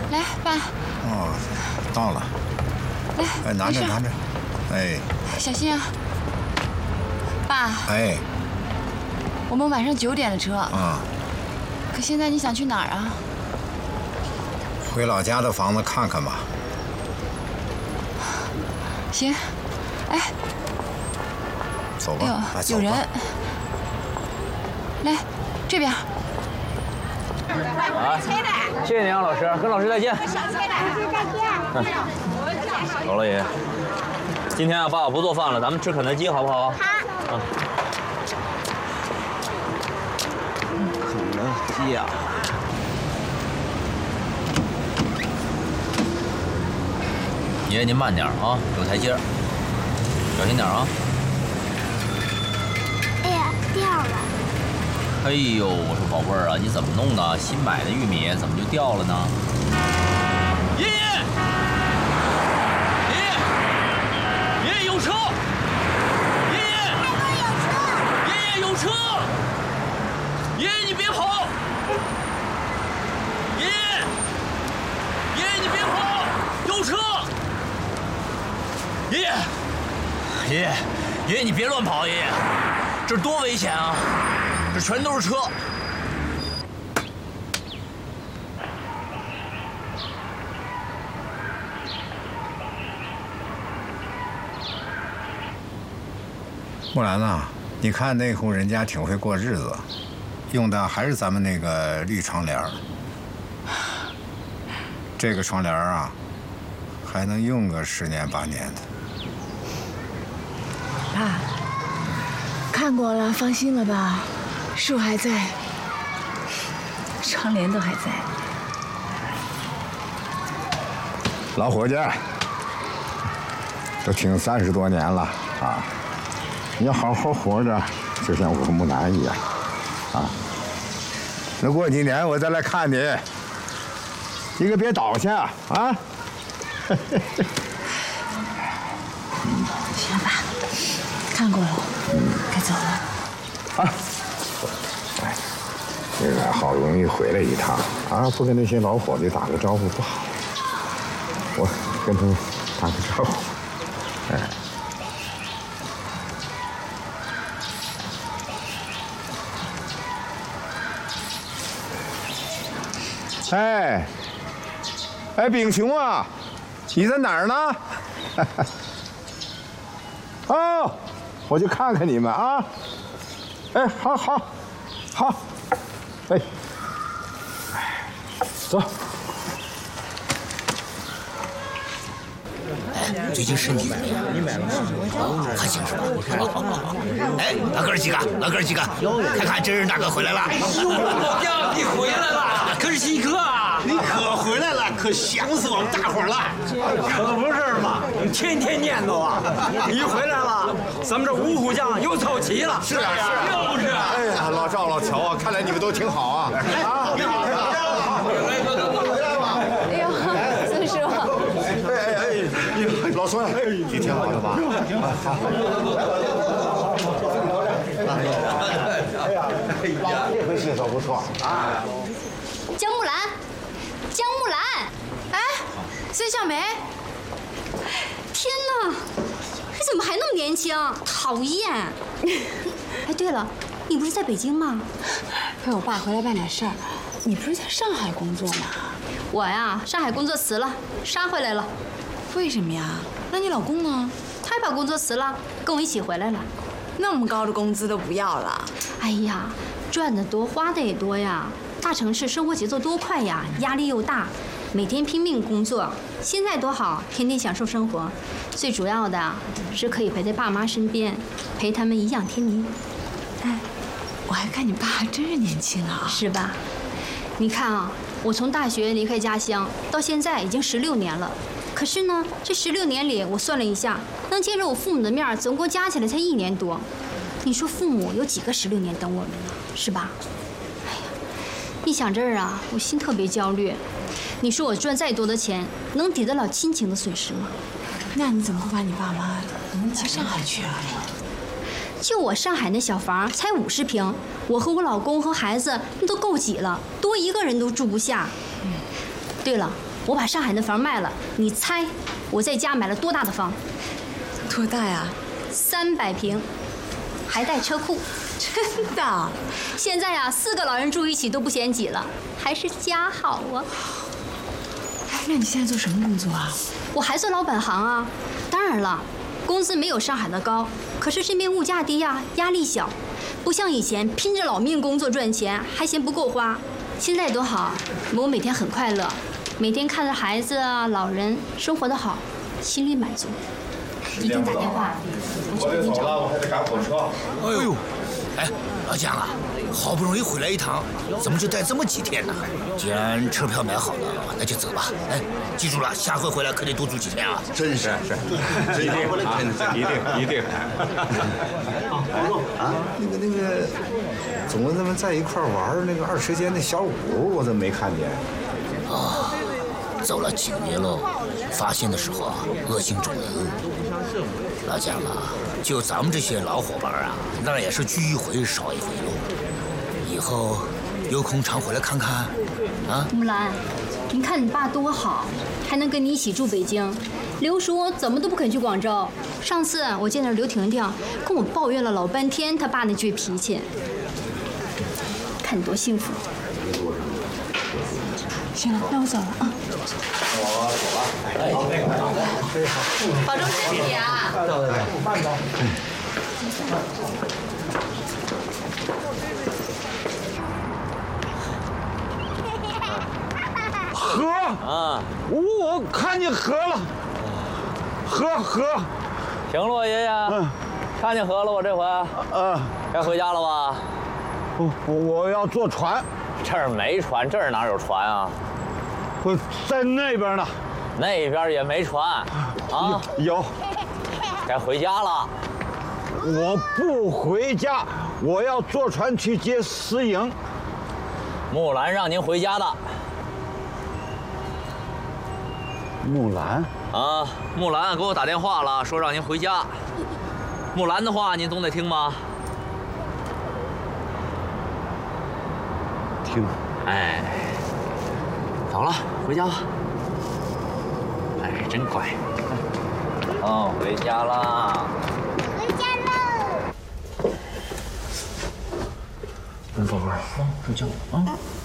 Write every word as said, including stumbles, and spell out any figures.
来，爸。 哦，到了。 来， 哎，拿着拿着。哎， 小心啊。爸。 哎。 我们晚上九点的车。 啊。 可现在你想去哪儿啊？ 回老家的房子看看吧。 行。哎。 走吧。 哎呦，有人。来，这边。 啊，谢谢您啊，老师，跟老师再见。嗯，走了，爷爷。今天啊，爸爸不做饭了，咱们吃肯德基好不好？好。啊。肯德基啊。爷爷您慢点啊，有台阶，小心点啊。 哎呀，掉了。 哎呦，我说宝贝儿啊，你怎么弄的？新买的玉米怎么就掉了呢？爷爷，爷爷，爷爷有车！爷爷，爷爷有车！爷爷你别跑！爷爷，爷爷你别跑！有车！爷爷，爷爷，爷爷你别乱跑！爷爷，这多危险啊！这全都是车。 木兰呐，你看那户人家挺会过日子，用的还是咱们那个绿窗帘儿。这个窗帘啊，还能用个十年八年的。 爸，看过了，放心了吧？树还在，窗帘都还在。 老伙计，都挺三十多年了啊！你要好好活着，就像我和木兰一样啊！那过几年我再来看你，你可别倒下啊！ 行吧，看过了，该走了。 啊！哎，这个好不容易回来一趟啊，不跟那些老伙计打个招呼不好。我跟他们打个招呼，哎。哎，哎，炳雄啊，你在哪儿呢？哦，我去看看你们啊。哎，好，好，好，哎，走。 最近身体怎么样？还行是吧？好好好好。哎，老哥儿几个，老哥儿几个，看看真人大哥回来了。 老姜，你回来了，可是新哥啊！ 你可回来了，可想死我们大伙儿了。 可不是嘛，天天念叨啊！你回来了，咱们这五虎将又凑齐了。 是啊，是啊， 就是。 哎呀，老赵、老乔啊，看来你们都挺好啊。啊，你好，回来吧。 哎呦，孙师傅。 哎哎哎，老孙，你挺好的吧？好。哎呀，这回心情不错啊。 江木兰，江木兰， 哎，孙小梅， 天哪，你怎么还那么年轻？讨厌！哎，对了，你不是在北京吗？ 陪我爸回来办点事儿。你不是在上海工作吗？ 我呀，上海工作辞了，杀回来了。 为什么呀？那你老公呢？ 他也把工作辞了，跟我一起回来了。 那么高的工资都不要了？ 哎呀，赚得多，花的也多呀。大城市生活节奏多快呀，压力又大，每天拼命工作。现在多好，天天享受生活。最主要的是可以陪在爸妈身边，陪他们颐养天年。 哎，我还看你爸还真是年轻啊， 是吧？你看啊，我从大学离开家乡到现在已经十六年了。可是呢，这十六年里，我算了一下，能见着我父母的面，总共加起来才一年多。你说父母有几个十六年等我们呢？是吧？哎呀，一想这儿啊，我心特别焦虑。你说我赚再多的钱，能抵得了亲情的损失吗？ 那你怎么不把你爸妈移到上海去啊？ 就我上海那小房才五十平，我和我老公和孩子那都够挤了，多一个人都住不下。嗯，对了。 我把上海的房卖了，你猜我在家买了多大的房？ 多大呀？ 三百平，还带车库。 真的？ 现在啊，四个老人住一起都不嫌挤了，还是家好啊。 哎，那你现在做什么工作啊？ 我还做老本行啊。当然了，工资没有上海的高，可是这边物价低呀，压力小，不像以前拼着老命工作赚钱，还嫌不够花。现在多好，我每天很快乐，每天看着孩子啊、老人生活的好，心里满足。一定打电话，我去跟你找。 我还得赶火车。 哎呦，哎，老姜啊，好不容易回来一趟，怎么就待这么几天呢？既然车票买好了，那就走吧。哎，记住了，下回回来可得多住几天啊！ 真是是，一定啊，一定一定。啊，那个那个，怎么他们在一块玩那个二车间那小五，我怎么没看见？ 啊，走了几个月喽，发现的时候啊，恶性肿瘤。老姜啊，就咱们这些老伙伴啊，那也是聚一回少一回喽。以后有空常回来看看，啊。 木兰，你看你爸多好，还能跟你一起住北京。刘叔怎么都不肯去广州。上次我见到刘婷婷，跟我抱怨了老半天他爸那倔脾气。看你多幸福。 行了，那我走了啊。 我走了。哎，好， 保重身体啊。 对对对，慢走。 河啊， 我看见河了，河河。 行了，爷爷。嗯，看见河了，我这回。 呃， 该回家了吧？ 我我要坐船。 这儿没船，这儿哪有船啊？ 我在那边呢。 那边也没船。啊？ 有。 该回家了。 我不回家，我要坐船去接思颖。 木兰让您回家的。 木兰啊，木兰给我打电话了，说让您回家。木兰的话您总得听吧？ 听。 哎，走了，回家吧。哎，真乖。哦，回家啦。 回家喽。 嗯，宝贝儿，啊，睡觉啊。